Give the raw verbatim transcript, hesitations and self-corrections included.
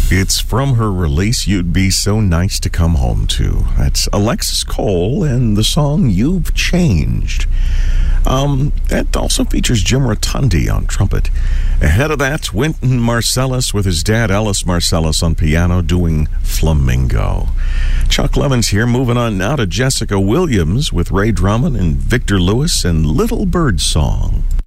It's from her release, You'd Be So Nice to Come Home To. That's Alexis Cole and the song You've Changed. Um, that also features Jim Rotundi on trumpet. Ahead of that, Wynton Marsalis with his dad, Ellis Marsalis, on piano doing Flamingo. Chuck Levin's here, moving on now to Jessica Williams with Ray Drummond and Victor Lewis and Little Bird Song.